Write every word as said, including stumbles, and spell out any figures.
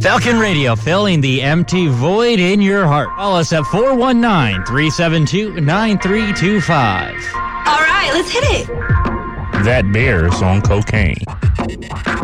Falcon Radio, filling the empty void in your heart. Call us at four one nine, three seven two, nine three two five. All right, let's hit it. That bear's on cocaine.